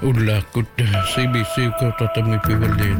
Ulla kut CBC ko tatami pivalena.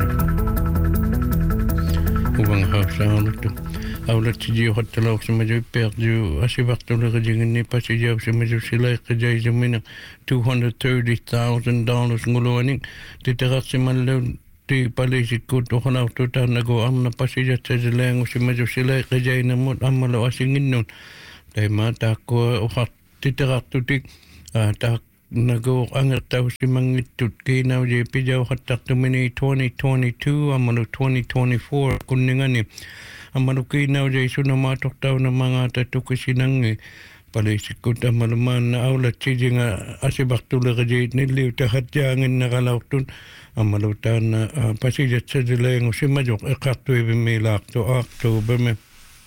Uwang hausa tu. Aulat si Dio hatalaw sa medyo perdu asibakto na kajingin ni pa si Dio sa medyo sila kajay sa mina $230,000 nguluaning titirak si Malaw ti palisik ko to kanaw to ta nagoam na pa siya sa zilang si medyo sila kajay na mo amalo asingin nun tayo mata ko uhat titirak to tik tak nago angat tao si mangitut kinaw di pijaw hatak to mini 2022 amalo 2024 kuningan ni amaluki na jay sunamatok taw ng mga tatukisinang palisik ko ta maluman na aulat siya nga asibak tula ka jay niliw tahatyangin na kalautun amalutan na pasijat sa dilayang si majok ekakto ibimilak to October me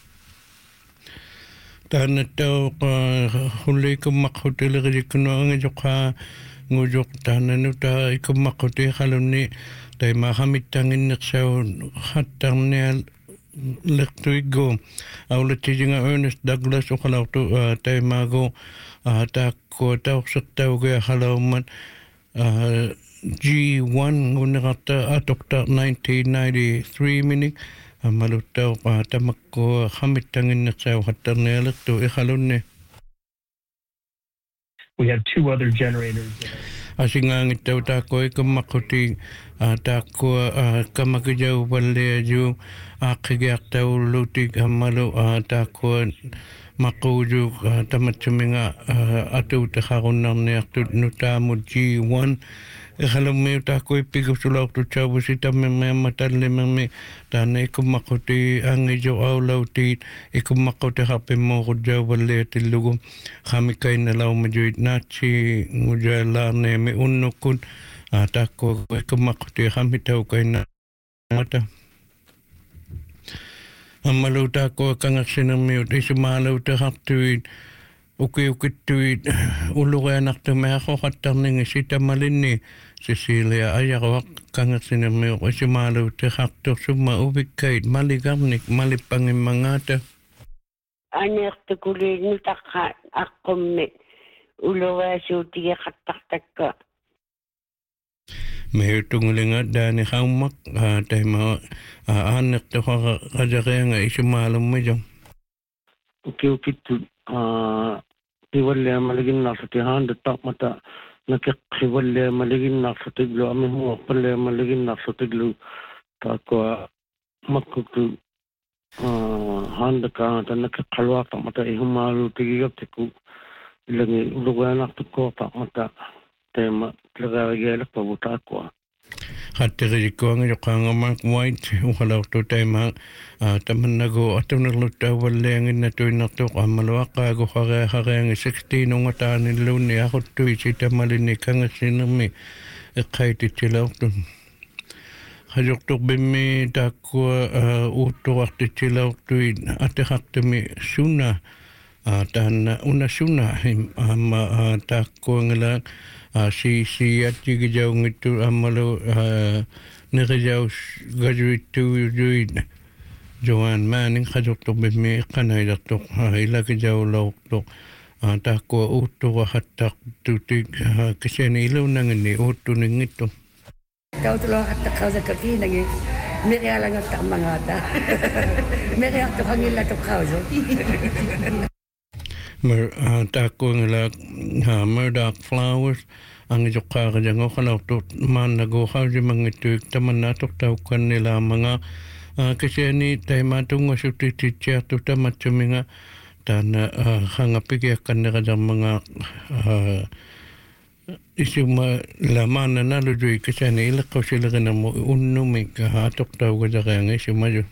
tanat taw huli ko makhutila ka jay kuno ang jok ha ngujok tanan ta ikumakuti kalon ni tay makamit tangin naksaw hatang niya Lektuigo aulat siya nga Ernest Douglas o kalaw to tayo mago tako tao sa tao kaya kalaw man G1 unakata atokta 1993 minig malutaw tamak ko kamit tangin na sa hatang na lektu ikalon ni. We have two other generators. Asingangit daw tako ikumakuti tako kamakijaw bale ju akigyak daw lutig amalo tako makujuk tamat suminga atu takakon ng niyaktud nutamo G1 Kalau me tako ipigo sulaw tu chabu sita me matalle me tana ikumakuti ang ijo aulaw ti ikumakuti hape mo kudjaw bale tilugo kami kay nalaw majuit nachi ngujala ne me unukun tako ikumakuti kami taw kay na mata amaluta ko kang sinamiut isumalaw ta haptuit ukituit uluga anak to me ako katarning sita malini Cecilia ayawak kang sinamiut isumalaw ta hapto suma ubikait maligamnik malipangin mangata anek to kulig nutaka akomme uluga suti kataktak May tungulingat dani haumak tayo mga anak to kakadakaya nga isumalong mo dyan. Ukitu tiwala maligin na sa tihan datak mata nakikiwala maligin na sa tiglo amin mo pala maligin na sa tiglo tako makutu handa ka ta nakikalwa ta mata ihumalu tigigap tiku ilangi uluganak tuko ta mata tema tlagagala pabuta ko Hatiri ko ang yung Mark White ukalaw to tema taman nago atong nagluta walengin na to inatok amalwaka go hare ang 16 ng atanin luni ako to isita malinik ang sinami ekait itilaw to Hajok to bimi tako uto akti tilaw to ate haktami suna tan una suna tako ngalang si at gigajaw ngito amalo nagajaw graduate to juid Joanne Manning kajok to bimi kanay datok ilagajaw law to tako uto hatak tutig kasi nilaw nang ni uto ningito Kau tulang hatak kau sa kaki nagi meri alang hatak mangata meri hatak hangila to kau so tako ngala Murdoch Flowers ang ijoka kajang okalaw to man nagohaw di mga tuig taman natok taw kan nila mga kasi ni tayo matong wasuti titya to tamat suminga tana hangapigyakan na kajang mga isuma laman na naludoy kasi ni ilakaw sila ka na mo unumig hatok taw kajang kaya nga isuma yun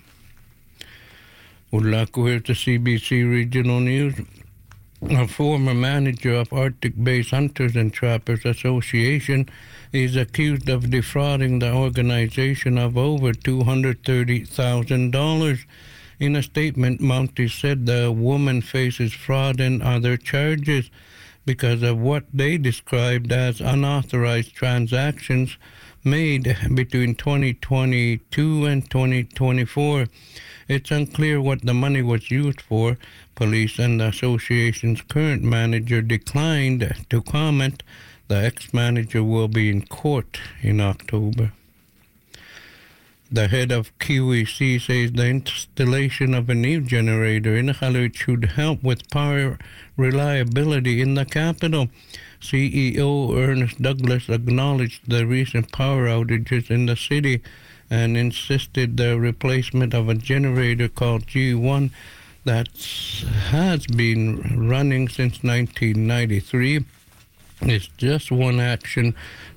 ula ko here to CBC Regional News A former manager of Arctic Base Hunters and Trappers Association is accused of defrauding the organization of over $230,000. In a statement, Mounty said the woman faces fraud and other charges because of what they described as unauthorized transactions made between 2022 and 2024. It's unclear what the money was used for. Police and the association's current manager declined to comment. The ex-manager will be in court in October. The head of QEC says the installation of a new generator in Iqaluit should help with power reliability in the capital. CEO Ernest Douglas acknowledged the recent power outages in the city and insisted the replacement of a generator called G1 that has been running since 1993 is just one action